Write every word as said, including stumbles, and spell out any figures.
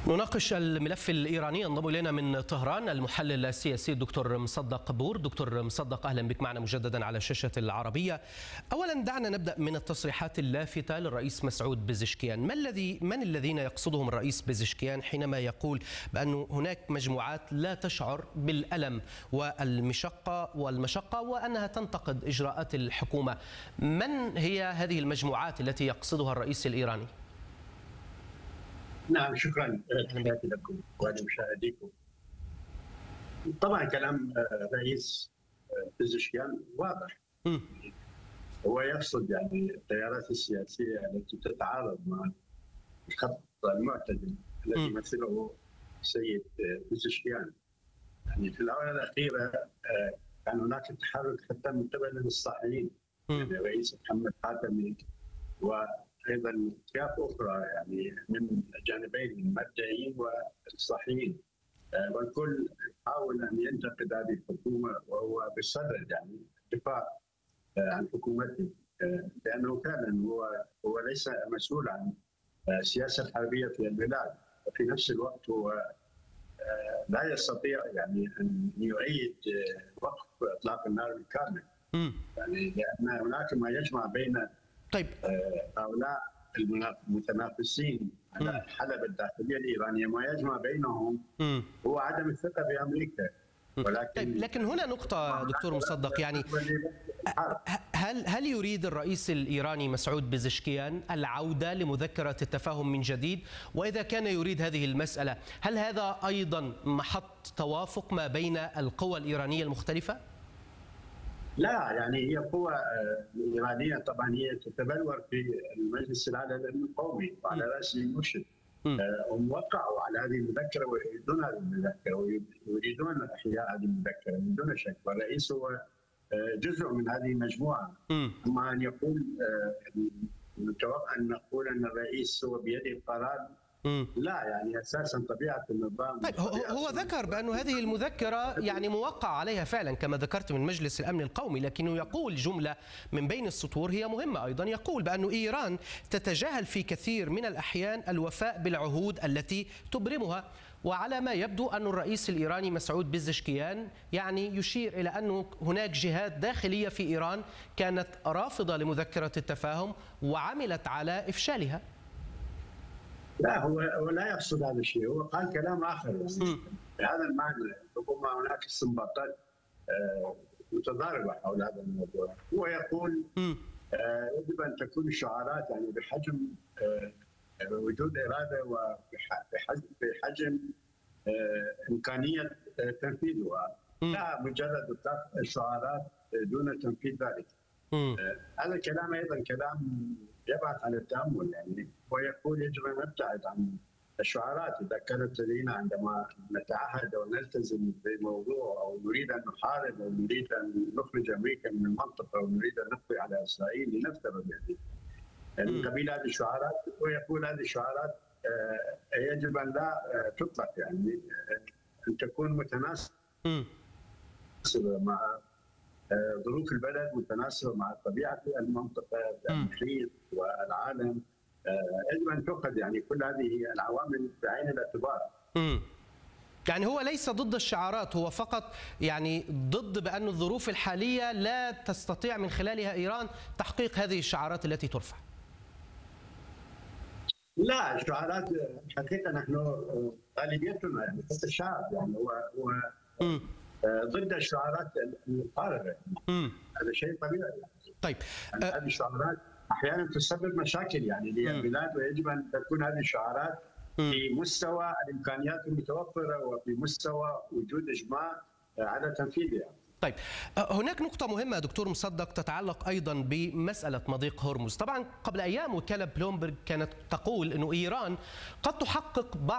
نناقش الملف الإيراني. ينضم إلينا من طهران المحلل السياسي الدكتور مصدق بور. دكتور مصدق، أهلا بك معنا مجددا على شاشة العربية. أولا دعنا نبدأ من التصريحات اللافتة للرئيس مسعود بزشكيان. ما الذي من الذين يقصدهم الرئيس بزشكيان حينما يقول بأن هناك مجموعات لا تشعر بالألم والمشقة والمشقة وأنها تنتقد إجراءات الحكومة؟ من هي هذه المجموعات التي يقصدها الرئيس الإيراني؟ نعم، شكرا تحياتي لكم ولمشاهديكم. طبعا كلام الرئيس بزشكيان واضح. م. هو يقصد يعني التيارات السياسيه التي تتعارض مع الخط المعتدل الذي يمثله السيد بزشكيان. يعني في الاونه الاخيره كان هناك تحرك حتى من قبل الصهيونيين، يعني الرئيس محمد خاتمي وايضا اطياف اخرى يعني من جانبين المبدئيين والصهيونيين، والكل يحاول ان ينتقد هذه الحكومه وهو بصدد يعني الدفاع عن حكومته، لانه فعلا هو هو ليس مسؤول عن السياسه الحربيه في البلاد، وفي نفس الوقت هو لا يستطيع يعني ان يعيد وقف اطلاق النار بالكامل. يعني لان هناك ما يجمع بين طيب هؤلاء المتنافسين على الحلبة الداخلية الإيرانية، ما يجمع بينهم م. هو عدم الثقة بأمريكا. ولكن طيب لكن هنا نقطة دكتور مصدق، يعني هل هل يريد الرئيس الإيراني مسعود بزشكيان العودة لمذكرة التفاهم من جديد؟ وإذا كان يريد هذه المسألة، هل هذا أيضا محط توافق ما بين القوى الإيرانية المختلفة؟ لا، يعني هي القوى الإيرانية طبعا هي تتبلور في المجلس الأعلى للأمن القومي وعلى رأسه المرشد، هم وقعوا على هذه المذكرة ويريدون هذه المذكرة ويريدون إحياء هذه المذكرة من دون شك، والرئيس هو جزء من هذه المجموعة. أما أن يقول نتوقع أن نقول أن الرئيس هو بيده القرار، لا، يعني اساسا طبيعه النظام. طيب هو ذكر بأن هذه المذكره يعني موقع عليها فعلا كما ذكرت من مجلس الامن القومي، لكنه يقول جمله من بين السطور هي مهمه ايضا، يقول بأن ايران تتجاهل في كثير من الاحيان الوفاء بالعهود التي تبرمها. وعلى ما يبدو أن الرئيس الإيراني مسعود بزشكيان يعني يشير إلى أن هناك جهات داخلية في إيران كانت رافضة لمذكرة التفاهم وعملت على إفشالها. لا، هو هو لا يقصد هذا الشيء، هو قال كلام اخر يعني بهذا المعنى. ربما هناك استنباطات متضاربه حول هذا الموضوع. هو يقول يجب ان تكون الشعارات يعني بحجم وجود اراده وبحجم بحجم امكانيه تنفيذها، لا مجرد اطلاق الشعارات دون تنفيذ ذلك. هذا الكلام ايضا كلام يبعث على التامل، يعني ويقول يجب ان نبتعد عن الشعارات. اذا كانت لدينا عندما نتعهد او نلتزم بموضوع او نريد ان نحارب او نريد ان نخرج امريكا من المنطقه او نريد ان نقضي على اسرائيل لنفترض يعني من قبيل هذه الشعارات، ويقول هذه الشعارات يجب ان لا تطلق، يعني ان تكون متناسبه مع ظروف البلد، متناسبه مع طبيعه المنطقه، المحيط والعالم. يجب ان تؤخذ يعني كل هذه العوامل بعين الاعتبار. امم يعني هو ليس ضد الشعارات، هو فقط يعني ضد بأن الظروف الحاليه لا تستطيع من خلالها ايران تحقيق هذه الشعارات التي ترفع. لا، الشعارات حقيقه نحن غالبيتنا يعني حتى الشعب يعني هو هو م. ضد الشعارات الفارغه، هذا شيء طبيعي يعني. طيب يعني هذه الشعارات احيانا تسبب مشاكل يعني للبلاد، ويجب ان تكون هذه الشعارات في مستوى الامكانيات المتوفره وفي مستوى وجود اجماع على تنفيذها. طيب هناك نقطة مهمة دكتور مصدق تتعلق أيضا بمسألة مضيق هرمز. طبعا قبل أيام وكالة بلومبرج كانت تقول أنه إيران قد تحقق بعض